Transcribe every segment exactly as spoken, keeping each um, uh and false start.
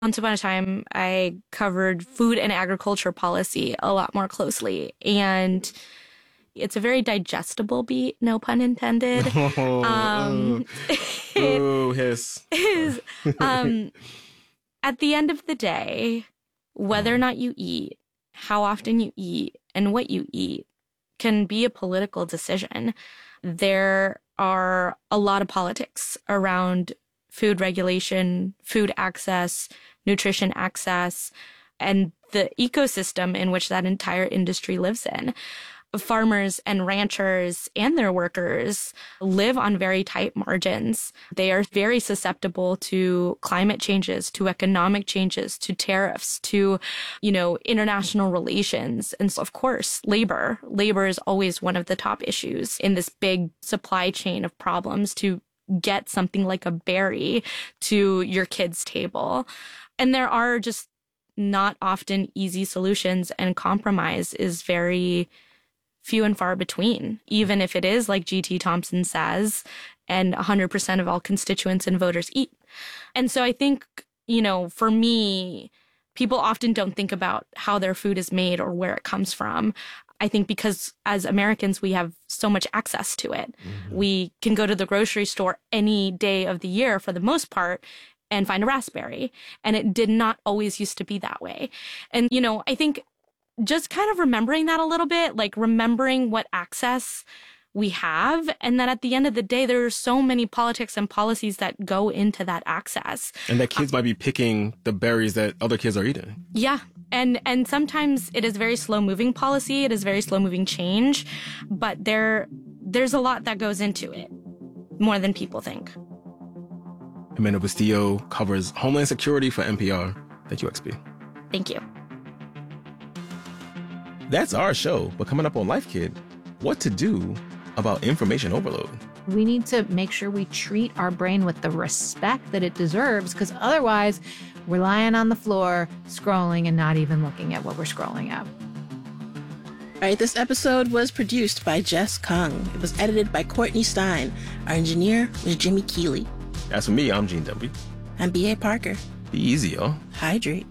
Once upon a time, I covered food and agriculture policy a lot more closely. And it's a very digestible beat, no pun intended. Oh, um, ooh, hiss. Is, um, at the end of the day, whether or not you eat, how often you eat, and what you eat can be a political decision. There are a lot of politics around food regulation, food access, nutrition access, and the ecosystem in which that entire industry lives in. Farmers and ranchers and their workers live on very tight margins. They are very susceptible to climate changes, to economic changes, to tariffs, to, you know, international relations. And so, of course, labor. Labor is always one of the top issues in this big supply chain of problems to get something like a berry to your kid's table. And there are just not often easy solutions, and compromise is very few and far between, even if it is like G T Thompson says, and one hundred percent of all constituents and voters eat. And so I think, you know, for me, people often don't think about how their food is made or where it comes from. I think because as Americans, we have so much access to it. Mm-hmm. We can go to the grocery store any day of the year for the most part and find a raspberry. And it did not always used to be that way. And, you know, I think just kind of remembering that a little bit, like remembering what access we have, and that at the end of the day, there are so many politics and policies that go into that access. And that kids uh, might be picking the berries that other kids are eating. Yeah. And and sometimes it is very slow-moving policy. It is very slow-moving change. But there there's a lot that goes into it, more than people think. Amanda Bustillo covers Homeland Security for N P R. Thank you, X P. Thank you. That's our show. But coming up on Life Kit, what to do about information overload. We need to make sure we treat our brain with the respect that it deserves, because otherwise we're lying on the floor, scrolling and not even looking at what we're scrolling at. All right, this episode was produced by Jess Kung. It was edited by Courtney Stein. Our engineer was Jimmy Keeley. As for me, I'm Gene Demby. I'm B A. Parker. Be easy, y'all. Hydrate.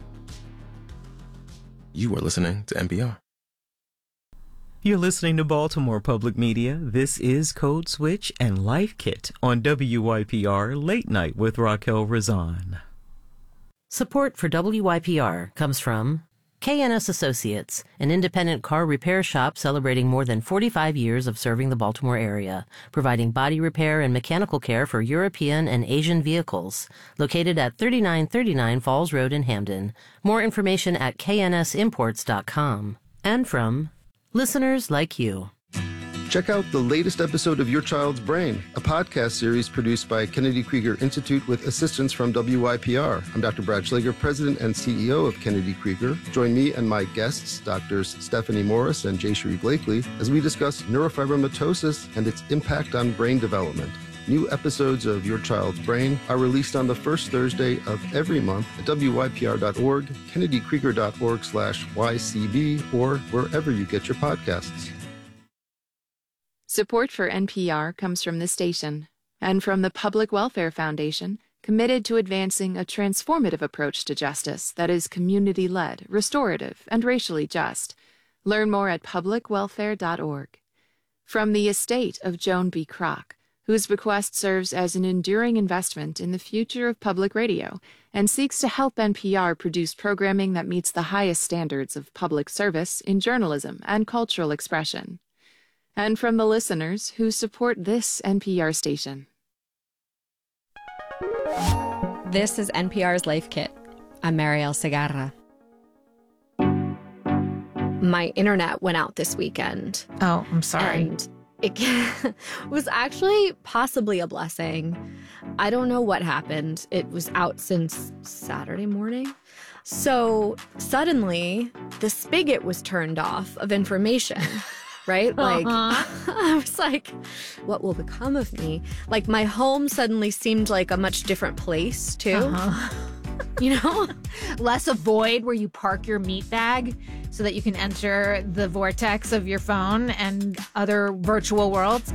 You are listening to N P R. You're listening to Baltimore Public Media. This is Code Switch and Life Kit on W Y P R Late Night with Raquel Razan. Support for W Y P R comes from K N S Associates, an independent car repair shop celebrating more than forty-five years of serving the Baltimore area, providing body repair and mechanical care for European and Asian vehicles. Located at thirty-nine thirty-nine Falls Road in Hamden. More information at K N S imports dot com. And from listeners like you. Check out the latest episode of Your Child's Brain, a podcast series produced by Kennedy Krieger Institute with assistance from W Y P R. I'm Doctor Brad Schlager, President and C E O of Kennedy Krieger. Join me and my guests, Doctors Stephanie Morris and Jayshree Blakely, as we discuss neurofibromatosis and its impact on brain development. New episodes of Your Child's Brain are released on the first Thursday of every month at W Y P R dot org, Kennedy Krieger dot org slash Y C B, or wherever you get your podcasts. Support for N P R comes from the station and from the Public Welfare Foundation, committed to advancing a transformative approach to justice that is community-led, restorative, and racially just. Learn more at public welfare dot org. From the estate of Joan B. Kroc, whose bequest serves as an enduring investment in the future of public radio and seeks to help N P R produce programming that meets the highest standards of public service in journalism and cultural expression. And from the listeners who support this N P R station. This is N P R's Life Kit. I'm Marielle Segarra. My internet went out this weekend. Oh, I'm sorry. And it was actually possibly a blessing. I don't know what happened. It was out since Saturday morning. So suddenly, the spigot was turned off of information. Right? Like, uh-huh. I was like, what will become of me? Like, my home suddenly seemed like a much different place, too. Uh-huh. You know? Less a void where you park your meat bag so that you can enter the vortex of your phone and other virtual worlds.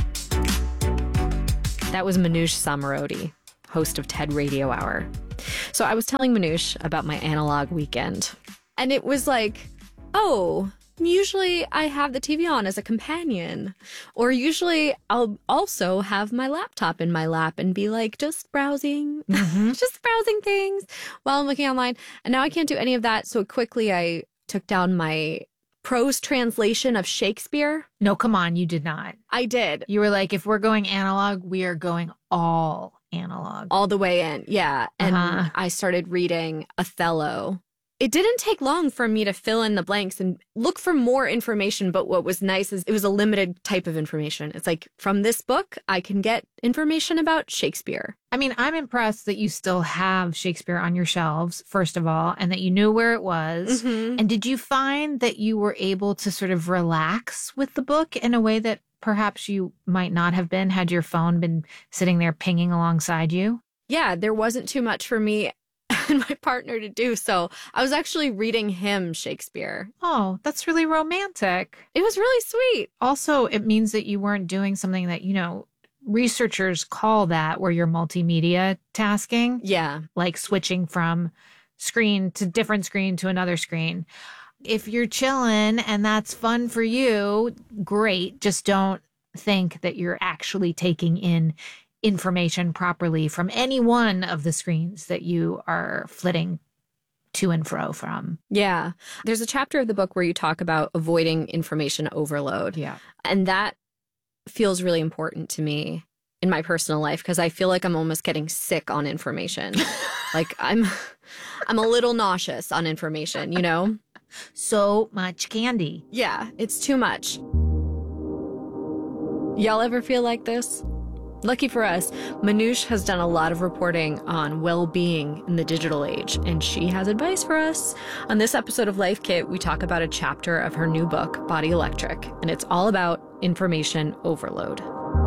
That was Manoush Zomorodi, host of TED Radio Hour. So I was telling Manoush about my analog weekend, and it was like, oh, usually I have the T V on as a companion, or usually I'll also have my laptop in my lap and be like, just browsing, mm-hmm. just browsing things while I'm looking online. And now I can't do any of that. So quickly I took down my prose translation of Shakespeare. No, come on, you did not. I did. You were like, if we're going analog, we are going all analog. All the way in, yeah. And Uh-huh. I started reading Othello. It didn't take long for me to fill in the blanks and look for more information, but what was nice is it was a limited type of information. It's like, from this book, I can get information about Shakespeare. I mean, I'm impressed that you still have Shakespeare on your shelves, first of all, and that you knew where it was. Mm-hmm. And did you find that you were able to sort of relax with the book in a way that perhaps you might not have been had your phone been sitting there pinging alongside you? Yeah, there wasn't too much for me and my partner to do. So I was actually reading him Shakespeare. Oh, that's really romantic. It was really sweet. Also, it means that you weren't doing something that, you know, researchers call that where you're multimedia tasking. Yeah. Like switching from screen to different screen to another screen. If you're chilling and that's fun for you, great. Just don't think that you're actually taking in information properly from any one of the screens that you are flitting to and fro from. Yeah. There's a chapter of the book where you talk about avoiding information overload. Yeah. And that feels really important to me in my personal life because I feel like I'm almost getting sick on information. Like I'm I'm a little nauseous on information, you know? So much candy. Yeah, it's too much. Y'all ever feel like this? Lucky for us, Manoush has done a lot of reporting on well-being in the digital age, and she has advice for us. On this episode of Life Kit, we talk about a chapter of her new book, Body Electric, and it's all about information overload.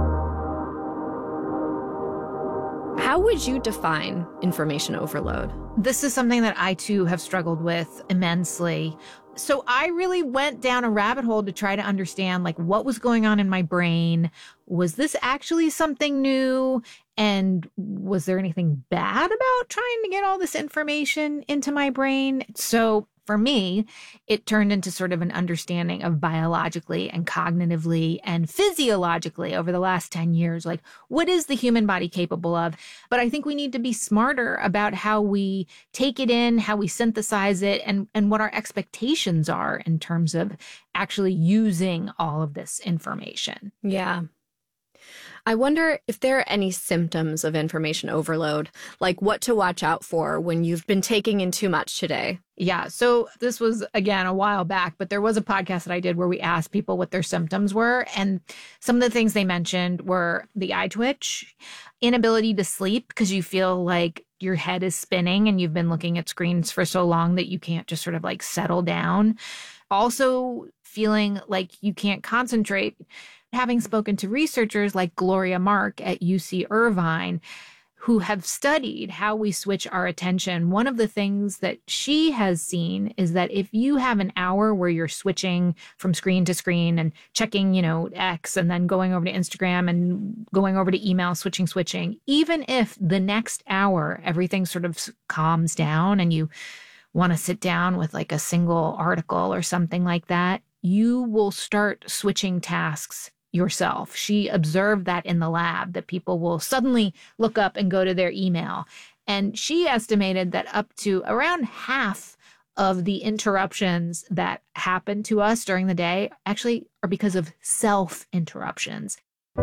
How would you define information overload? This is something that I too have struggled with immensely. So I really went down a rabbit hole to try to understand like what was going on in my brain. Was this actually something new? And was there anything bad about trying to get all this information into my brain? So for me, it turned into sort of an understanding of biologically and cognitively and physiologically over the last ten years, like what is the human body capable of? But I think we need to be smarter about how we take it in, how we synthesize it, and, and what our expectations are in terms of actually using all of this information. Yeah. I wonder if there are any symptoms of information overload, like what to watch out for when you've been taking in too much today. Yeah. So this was, again, a while back, but there was a podcast that I did where we asked people what their symptoms were. And some of the things they mentioned were the eye twitch, inability to sleep because you feel like your head is spinning and you've been looking at screens for so long that you can't just sort of like settle down. Also feeling like you can't concentrate. Having spoken to researchers like Gloria Mark at U C Irvine, who have studied how we switch our attention, one of the things that she has seen is that if you have an hour where you're switching from screen to screen and checking, you know, X and then going over to Instagram and going over to email, switching, switching, even if the next hour everything sort of calms down and you want to sit down with like a single article or something like that, you will start switching tasks yourself. She observed that in the lab, that people will suddenly look up and go to their email. And she estimated that up to around half of the interruptions that happen to us during the day actually are because of self-interruptions.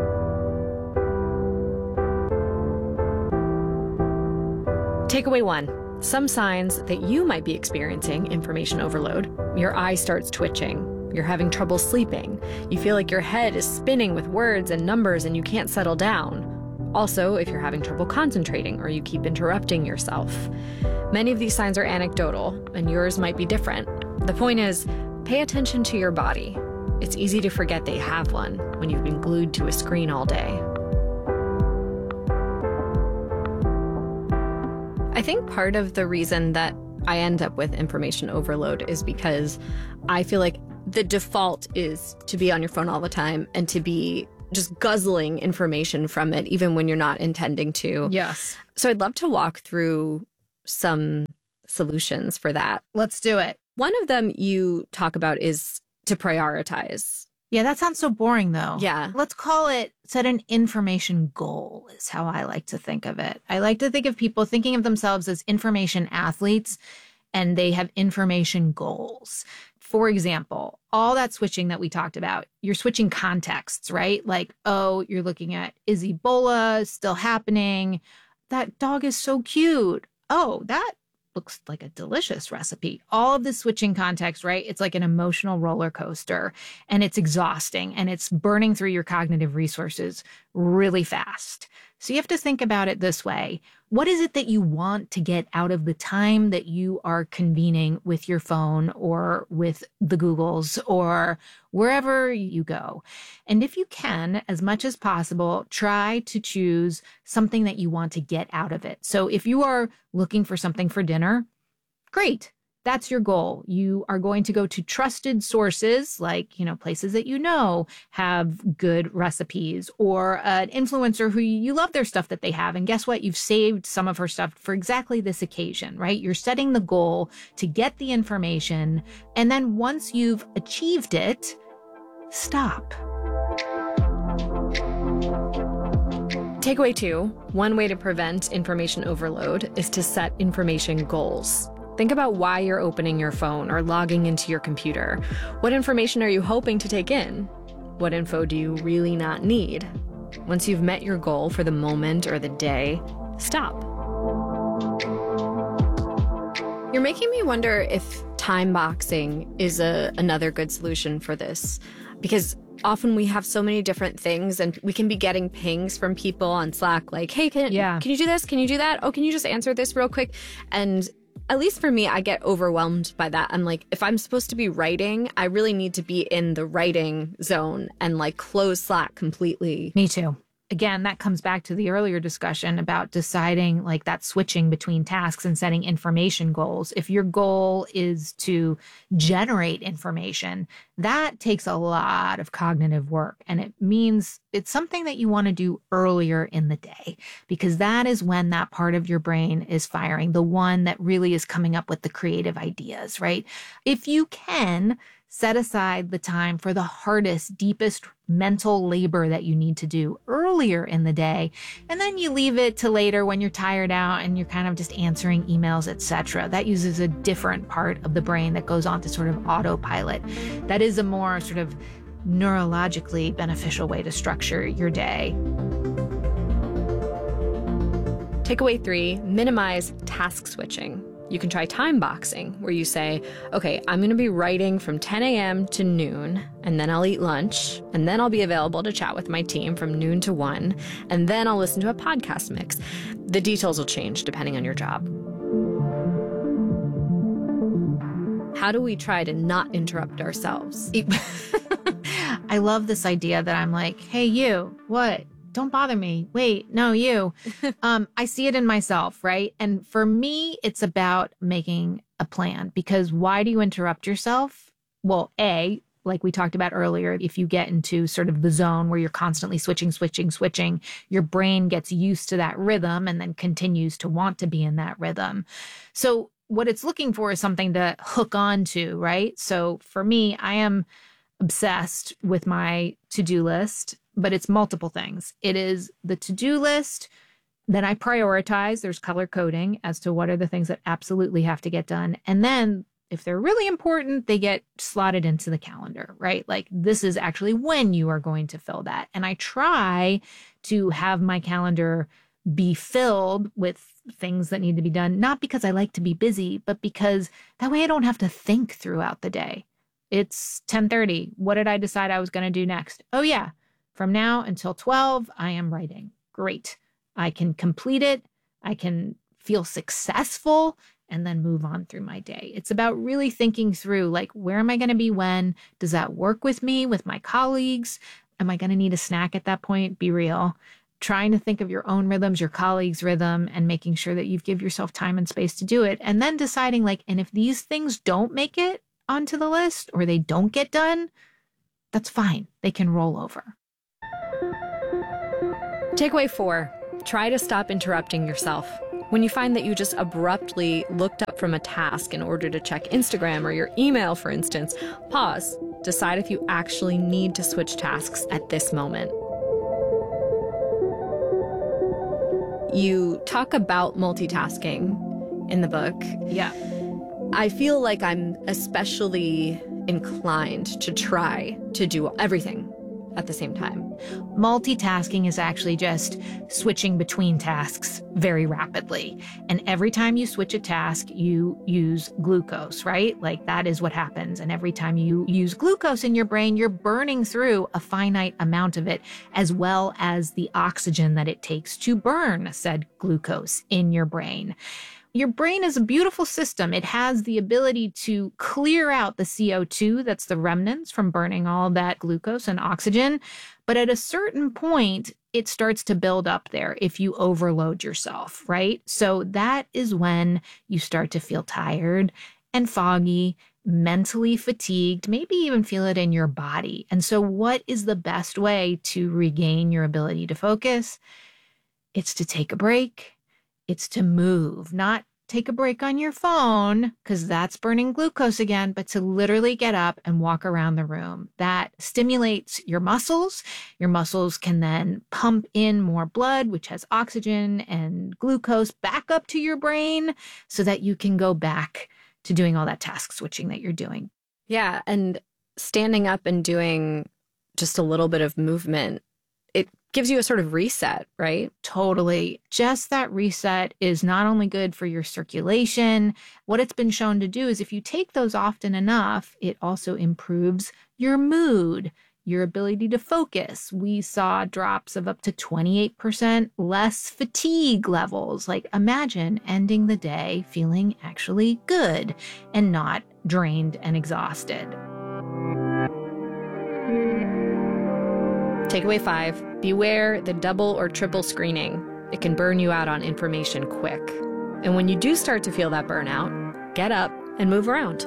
Takeaway one. Some signs that you might be experiencing information overload. Your eye starts twitching. You're having trouble sleeping. You feel like your head is spinning with words and numbers and you can't settle down. Also, if you're having trouble concentrating or you keep interrupting yourself. Many of these signs are anecdotal, and yours might be different. The point is, pay attention to your body. It's easy to forget they have one when you've been glued to a screen all day. I think part of the reason that I end up with information overload is because I feel like the default is to be on your phone all the time and to be just guzzling information from it, even when you're not intending to. Yes. So I'd love to walk through some solutions for that. Let's do it. One of them you talk about is to prioritize. Yeah, that sounds so boring, though. Yeah. Let's call it set an information goal is how I like to think of it. I like to think of people thinking of themselves as information athletes, and they have information goals. For example, all that switching that we talked about, you're switching contexts, right? Like, oh, you're looking at, is Ebola still happening? That dog is so cute. Oh, that looks like a delicious recipe. All of this switching context, right? It's like an emotional roller coaster, and it's exhausting, and it's burning through your cognitive resources really fast. So you have to think about it this way. What is it that you want to get out of the time that you are convening with your phone or with the Googles or wherever you go? And if you can, as much as possible, try to choose something that you want to get out of it. So if you are looking for something for dinner, great. That's your goal. You are going to go to trusted sources, like, you know, places that you know have good recipes, or an influencer who you love their stuff that they have. And guess what? You've saved some of her stuff for exactly this occasion, right? You're setting the goal to get the information. And then once you've achieved it, stop. Takeaway two, one way to prevent information overload is to set information goals. Think about why you're opening your phone or logging into your computer. What information are you hoping to take in? What info do you really not need? Once you've met your goal for the moment or the day, stop. You're making me wonder if time boxing is a, another good solution for this, because often we have so many different things and we can be getting pings from people on Slack like, hey, can, yeah. can you do this? Can you do that? Oh, can you just answer this real quick? And at least for me, I get overwhelmed by that. I'm like, if I'm supposed to be writing, I really need to be in the writing zone and like close Slack completely. Me too. Again, that comes back to the earlier discussion about deciding like that switching between tasks and setting information goals. If your goal is to generate information, that takes a lot of cognitive work. And it means it's something that you want to do earlier in the day, because that is when that part of your brain is firing, the one that really is coming up with the creative ideas, right? If you can, set aside the time for the hardest, deepest mental labor that you need to do earlier in the day. And then you leave it to later when you're tired out and you're kind of just answering emails, et cetera. That uses a different part of the brain that goes on to sort of autopilot. That is a more sort of neurologically beneficial way to structure your day. Takeaway three, minimize task switching. You can try time boxing, where you say, okay, I'm going to be writing from ten a.m. to noon, and then I'll eat lunch, and then I'll be available to chat with my team from noon to one, and then I'll listen to a podcast mix. The details will change depending on your job. How do we try to not interrupt ourselves? I love this idea that I'm like, hey, you, what? Don't bother me. Wait, no, you. um, I see it in myself, right? And for me, it's about making a plan, because why do you interrupt yourself? Well, A, like we talked about earlier, if you get into sort of the zone where you're constantly switching, switching, switching, your brain gets used to that rhythm and then continues to want to be in that rhythm. So what it's looking for is something to hook on to, right? So for me, I am obsessed with my to-do list, but it's multiple things. It is the to-do list, then I prioritize. There's color coding as to what are the things that absolutely have to get done. And then if they're really important, they get slotted into the calendar, right? Like this is actually when you are going to fill that. And I try to have my calendar be filled with things that need to be done, not because I like to be busy, but because that way I don't have to think throughout the day. It's ten thirty. What did I decide I was going to do next? Oh yeah. From now until twelve, I am writing. Great. I can complete it. I can feel successful and then move on through my day. It's about really thinking through, like, where am I going to be when? Does that work with me, with my colleagues? Am I going to need a snack at that point? Be real. Trying to think of your own rhythms, your colleagues' rhythm, and making sure that you give yourself time and space to do it. And then deciding, like, and if these things don't make it onto the list or they don't get done, that's fine. They can roll over. Takeaway four, try to stop interrupting yourself. When you find that you just abruptly looked up from a task in order to check Instagram or your email, for instance, pause. Decide if you actually need to switch tasks at this moment. You talk about multitasking in the book. Yeah. I feel like I'm especially inclined to try to do everything at the same time. Multitasking is actually just switching between tasks very rapidly. And every time you switch a task, you use glucose, right? Like that is what happens. And every time you use glucose in your brain, you're burning through a finite amount of it, as well as the oxygen that it takes to burn said glucose in your brain. Your brain is a beautiful system. It has the ability to clear out the C O two, that's the remnants from burning all that glucose and oxygen. But at a certain point, it starts to build up there if you overload yourself, right? So that is when you start to feel tired and foggy, mentally fatigued, maybe even feel it in your body. And so what is the best way to regain your ability to focus? It's to take a break. It's to move, not take a break on your phone because that's burning glucose again, but to literally get up and walk around the room. That stimulates your muscles. Your muscles can then pump in more blood, which has oxygen and glucose back up to your brain so that you can go back to doing all that task switching that you're doing. Yeah, and standing up and doing just a little bit of movement, it gives you a sort of reset, right? Totally. Just that reset is not only good for your circulation. What it's been shown to do is if you take those often enough, it also improves your mood, your ability to focus. We saw drops of up to twenty-eight percent less fatigue levels. Like imagine ending the day feeling actually good and not drained and exhausted. Takeaway five, beware the double or triple screening. It can burn you out on information quick. And when you do start to feel that burnout, get up and move around.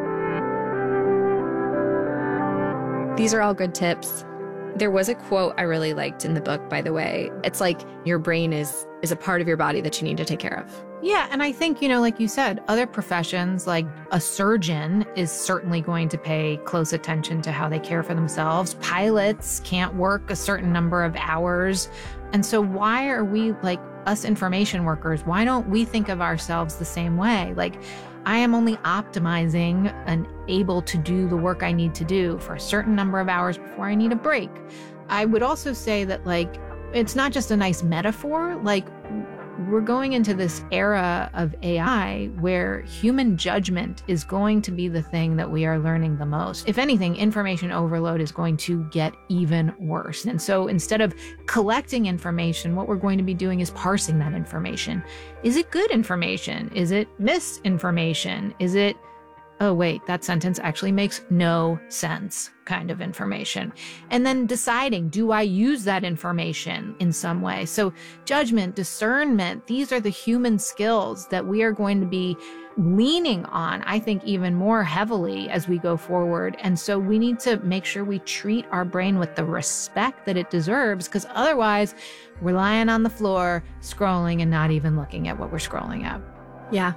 These are all good tips. There was a quote I really liked in the book, by the way. It's like your brain is is a part of your body that you need to take care of. Yeah, and I think, you know, like you said, other professions like a surgeon is certainly going to pay close attention to how they care for themselves. Pilots can't work a certain number of hours. And so why are we, like us information workers, why don't we think of ourselves the same way? Like, I am only optimizing and able to do the work I need to do for a certain number of hours before I need a break. I would also say that, like, it's not just a nice metaphor. Like, we're going into this era of A I where human judgment is going to be the thing that we are learning the most. If anything, information overload is going to get even worse. And so instead of collecting information, what we're going to be doing is parsing that information. Is it good information? Is it misinformation? Is it, oh, wait, that sentence actually makes no sense kind of information? And then deciding, do I use that information in some way? So judgment, discernment, these are the human skills that we are going to be leaning on, I think, even more heavily as we go forward. And so we need to make sure we treat our brain with the respect that it deserves, because otherwise we're lying on the floor, scrolling and not even looking at what we're scrolling at. Yeah.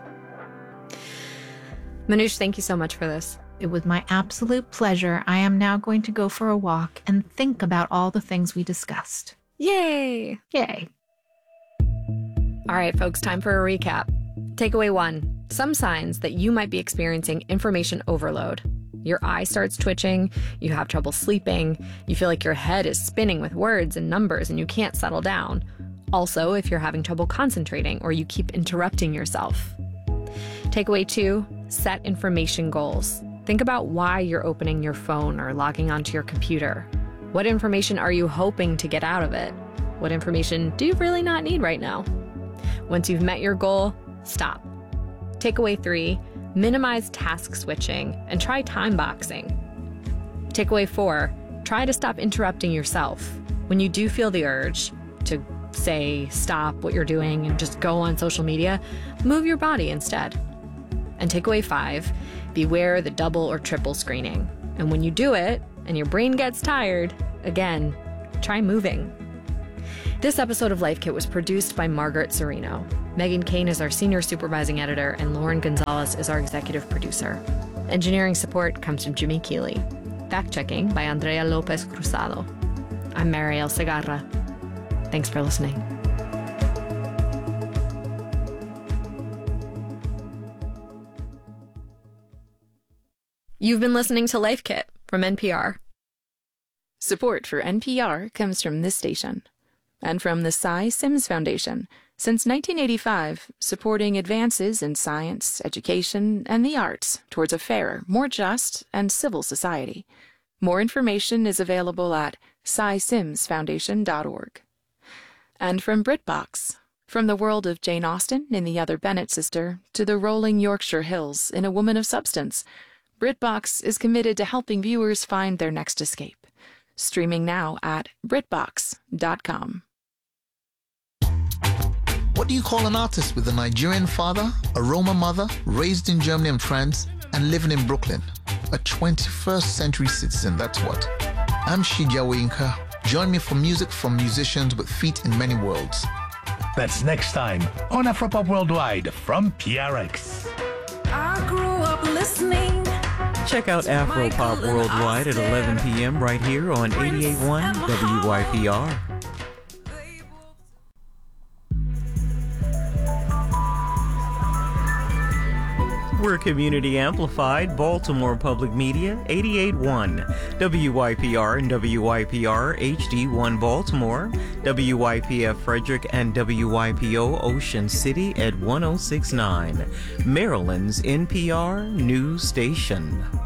Manoush, thank you so much for this. It was my absolute pleasure. I am now going to go for a walk and think about all the things we discussed. Yay! Yay. All right, folks, time for a recap. Takeaway one, some signs that you might be experiencing information overload. Your eye starts twitching, you have trouble sleeping, you feel like your head is spinning with words and numbers and you can't settle down. Also, if you're having trouble concentrating or you keep interrupting yourself. Takeaway two, set information goals. Think about why you're opening your phone or logging onto your computer. What information are you hoping to get out of it? What information do you really not need right now? Once you've met your goal, stop. Takeaway three, minimize task switching and try time boxing. Takeaway four, try to stop interrupting yourself. When you do feel the urge to say stop what you're doing and just go on social media, move your body instead. And takeaway five, beware the double or triple screening. And when you do it and your brain gets tired, again, try moving. This episode of Life Kit was produced by Margaret Serino. Megan Kane is our senior supervising editor, and Lauren Gonzalez is our executive producer. Engineering support comes from Jimmy Keeley. Fact-checking by Andrea Lopez Cruzado. I'm Mariel Segarra. Thanks for listening. You've been listening to Life Kit from N P R. Support for N P R comes from this station and from the Cy Sims Foundation, since nineteen eighty-five, supporting advances in science, education, and the arts towards a fairer, more just, and civil society. More information is available at cy sims foundation dot org. And from BritBox, from the world of Jane Austen in The Other Bennet Sister to the rolling Yorkshire Hills in A Woman of Substance, BritBox is committed to helping viewers find their next escape. Streaming now at britbox dot com. What do you call an artist with a Nigerian father, a Roma mother, raised in Germany and France, and living in Brooklyn? A twenty-first century citizen, that's what. I'm Shija Winka. Join me for music from musicians with feet in many worlds. That's next time on Afropop Worldwide from P R X. I grew up listening. Check out Afropop Worldwide at eleven p.m. right here on eighty-eight point one W Y P R. We're Community Amplified, Baltimore Public Media, eighty-eight point one, W Y P R and W Y P R H D one Baltimore, W Y P F Frederick and W Y P O Ocean City at one oh six point nine, Maryland's N P R News Station.